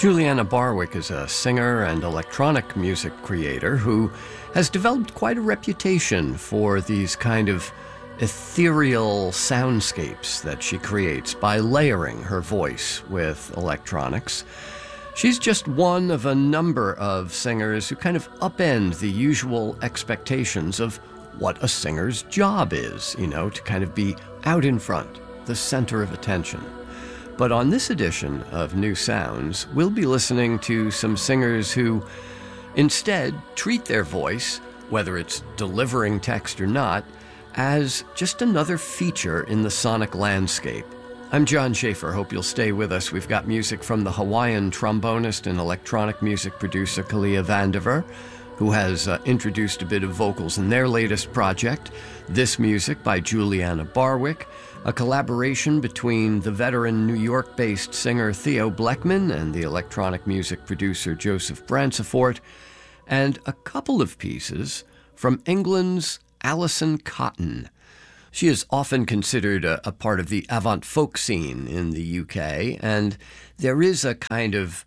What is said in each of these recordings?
Juliana Barwick is a singer and electronic music creator who has developed quite a reputation for these kind of ethereal soundscapes that she creates by layering her voice with electronics. She's just one of a number of singers who kind of upend the usual expectations of what a singer's job is, to kind of be out in front, the center of attention. But on this edition of New Sounds, we'll be listening to some singers who instead treat their voice, whether it's delivering text or not, as just another feature in the sonic landscape. I'm John Schaefer. Hope you'll stay with us. We've got music from the Hawaiian trombonist and electronic music producer Kalia Vandiver, who has introduced a bit of vocals in their latest project. This music by Juliana Barwick, a collaboration between the veteran New York-based singer Theo Bleckmann and the electronic music producer Joseph Bransefort, and a couple of pieces from England's Alison Cotton. She is often considered a part of the avant folk scene in the UK, and there is a kind of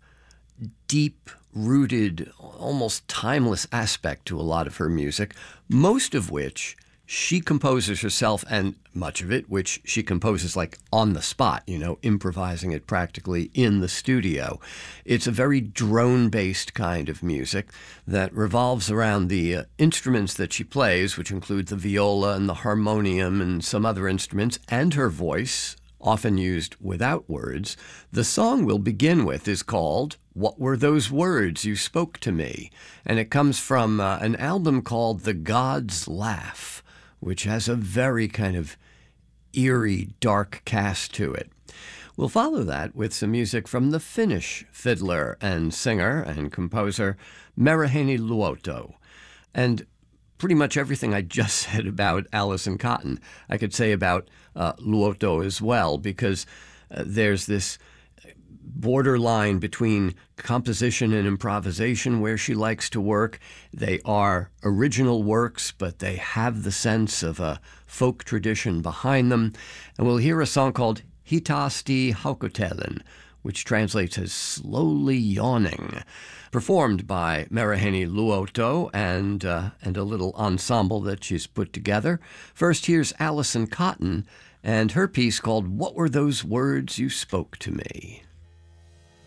deep-rooted, almost timeless aspect to a lot of her music, most of which she composes herself, and much of it which she composes like on the spot, improvising it practically in the studio. It's a very drone-based kind of music that revolves around the instruments that she plays, which include the viola and the harmonium and some other instruments, and her voice, often used without words. The song we'll begin with is called "What Were Those Words You Spoke to Me?" And it comes from an album called The Gods Laugh, which has a very kind of eerie, dark cast to it. We'll follow that with some music from the Finnish fiddler and singer and composer Meriheni Luoto. And pretty much everything I just said about Alison Cotton, I could say about Luoto as well, because there's this borderline between composition and improvisation where she likes to work. They are original works, but they have the sense of a folk tradition behind them. And we'll hear a song called Hitaasti Haukotellen, which translates as slowly yawning, performed by Meriheni Luoto and a little ensemble that she's put together. First, here's Alison Cotton and her piece called "What Were Those Words You Spoke to Me?"